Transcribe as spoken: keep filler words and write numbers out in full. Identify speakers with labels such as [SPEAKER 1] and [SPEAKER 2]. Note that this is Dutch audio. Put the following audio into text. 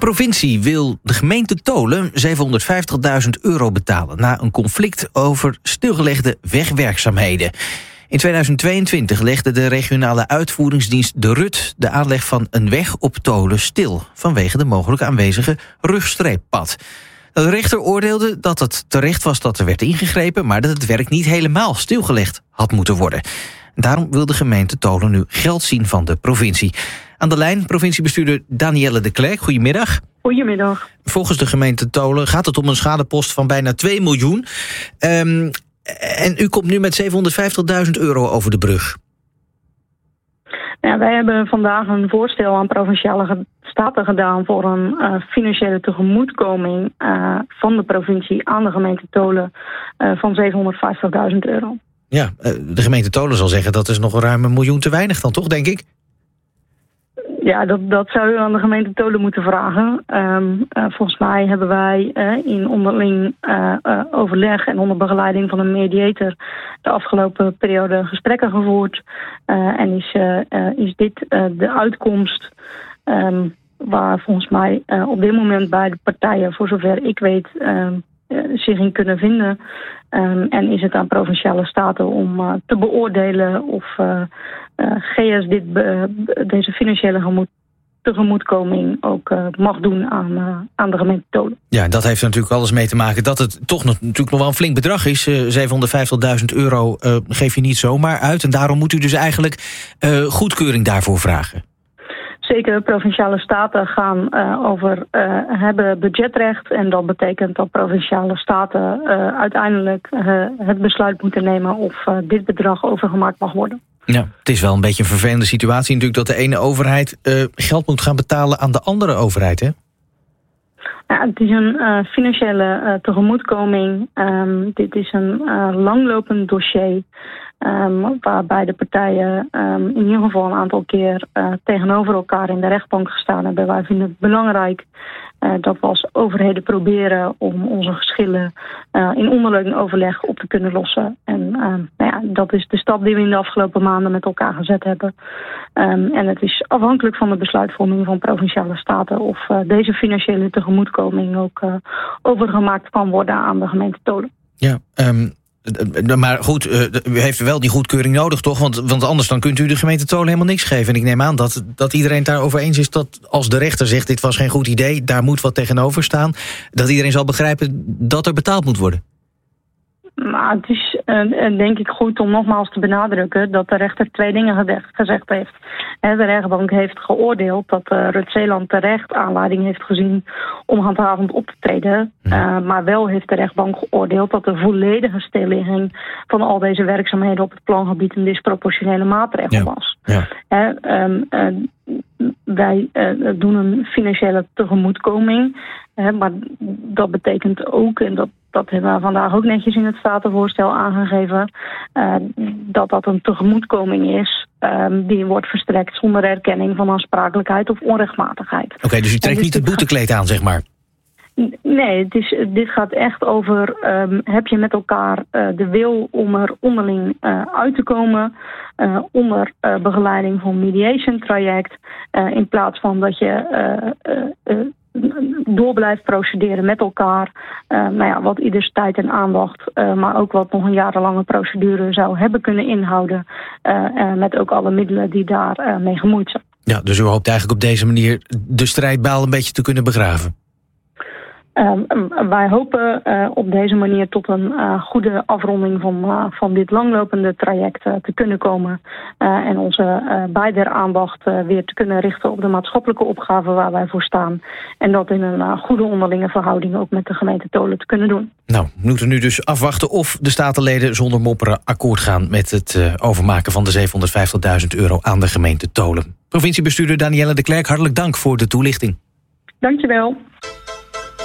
[SPEAKER 1] provincie wil de gemeente Tholen zevenhonderdvijftigduizend euro betalen na een conflict over stilgelegde wegwerkzaamheden. In tweeduizend tweeëntwintig legde de regionale uitvoeringsdienst de R U T de aanleg van een weg op Tholen stil vanwege de mogelijk aanwezige rugstreeppad. De rechter oordeelde dat het terecht was dat er werd ingegrepen, maar dat het werk niet helemaal stilgelegd had moeten worden. Daarom wil de gemeente Tholen nu geld zien van de provincie. Aan de lijn provinciebestuurder Danielle de Klerk. Goedemiddag.
[SPEAKER 2] Goedemiddag.
[SPEAKER 1] Volgens de gemeente Tholen gaat het om een schadepost van bijna twee miljoen. Um, en u komt nu met zevenhonderdvijftigduizend euro over de brug.
[SPEAKER 2] Ja, wij hebben vandaag een voorstel aan Provinciale Staten gedaan voor een uh, financiële tegemoetkoming uh, van de provincie aan de gemeente Tholen uh, van zevenhonderdvijftigduizend euro.
[SPEAKER 1] Ja, de gemeente Tholen zal zeggen dat is nog ruim een miljoen te weinig dan, toch, denk ik?
[SPEAKER 2] Ja, dat, dat zou u aan de gemeente Tholen moeten vragen. Um, uh, volgens mij hebben wij uh, in onderling uh, uh, overleg en onder begeleiding van een mediator de afgelopen periode gesprekken gevoerd. Uh, en is, uh, uh, is dit uh, de uitkomst um, waar volgens mij uh, op dit moment bij de partijen, voor zover ik weet, uh, uh, zich in kunnen vinden. Um, en is het aan Provinciale Staten om uh, te beoordelen of uh, uh, G S dit be, deze financiële gemoed, tegemoetkoming ook uh, mag doen aan, uh, aan de gemeente Tholen.
[SPEAKER 1] Ja, dat heeft er natuurlijk alles mee te maken dat het toch nog, natuurlijk nog wel een flink bedrag is. Uh, zevenhonderdvijftigduizend euro uh, geef je niet zomaar uit. En daarom moet u dus eigenlijk uh, goedkeuring daarvoor vragen.
[SPEAKER 2] Zeker, Provinciale Staten gaan uh, over uh, hebben budgetrecht. En dat betekent dat Provinciale Staten uh, uiteindelijk uh, het besluit moeten nemen of uh, dit bedrag overgemaakt mag worden.
[SPEAKER 1] Ja, het is wel een beetje een vervelende situatie natuurlijk dat de ene overheid uh, geld moet gaan betalen aan de andere overheid, hè?
[SPEAKER 2] Ja, het is een uh, financiële uh, tegemoetkoming. Um, dit is een uh, langlopend dossier. Um, waarbij de partijen um, in ieder geval een aantal keer uh, tegenover elkaar in de rechtbank gestaan hebben. Wij vinden het belangrijk uh, dat we als overheden proberen om onze geschillen uh, in onderling overleg op te kunnen lossen. En uh, nou ja, dat is de stap die we in de afgelopen maanden met elkaar gezet hebben. Um, en het is afhankelijk van de besluitvorming van Provinciale Staten of uh, deze financiële tegemoetkoming ook uh, overgemaakt kan worden aan de gemeente Tholen.
[SPEAKER 1] Ja, um... Maar goed, u heeft wel die goedkeuring nodig, toch? Want, want anders dan kunt u de gemeente Tholen helemaal niks geven. En ik neem aan dat, dat iedereen het daarover eens is dat als de rechter zegt dit was geen goed idee, daar moet wat tegenover staan, dat iedereen zal begrijpen dat er betaald moet worden.
[SPEAKER 2] Maar het is uh, denk ik goed om nogmaals te benadrukken dat de rechter twee dingen gezegd heeft. De rechtbank heeft geoordeeld dat uh, R U T Zeeland terecht aanleiding heeft gezien om handhavend op te treden. Uh, maar wel heeft de rechtbank geoordeeld dat de volledige stillegging van al deze werkzaamheden op het plangebied een disproportionele maatregel
[SPEAKER 1] ja.
[SPEAKER 2] was.
[SPEAKER 1] Ja.
[SPEAKER 2] Uh, um, uh, wij uh, doen een financiële tegemoetkoming. Uh, maar dat betekent ook, en dat Dat hebben we vandaag ook netjes in het statenvoorstel aangegeven, Uh, dat dat een tegemoetkoming is um, die wordt verstrekt zonder erkenning van aansprakelijkheid of onrechtmatigheid.
[SPEAKER 1] Oké, okay, dus u trekt dus niet het boetekleed aan, zeg maar?
[SPEAKER 2] Nee, het is, dit gaat echt over, um, heb je met elkaar uh, de wil om er onderling uh, uit te komen, uh, onder uh, begeleiding van mediation traject, uh, in plaats van dat je Uh, uh, uh, door blijft procederen met elkaar. Uh, nou ja, wat ieders tijd en aandacht, uh, maar ook wat nog een jarenlange procedure zou hebben kunnen inhouden. Uh, uh, met ook alle middelen die daar uh, mee gemoeid zijn.
[SPEAKER 1] Ja, dus u hoopt eigenlijk op deze manier de strijdbaal een beetje te kunnen begraven?
[SPEAKER 2] Um, wij hopen uh, op deze manier tot een uh, goede afronding van, uh, van dit langlopende traject uh, te kunnen komen. Uh, en onze uh, beider aandacht uh, weer te kunnen richten op de maatschappelijke opgaven waar wij voor staan. En dat in een uh, goede onderlinge verhouding ook met de gemeente Tholen te kunnen doen.
[SPEAKER 1] Nou, we moeten nu dus afwachten of de statenleden zonder mopperen akkoord gaan met het uh, overmaken van de zevenhonderdvijftigduizend euro aan de gemeente Tholen. Provinciebestuurder Danielle de Klerk, hartelijk dank voor de toelichting.
[SPEAKER 2] Dankjewel.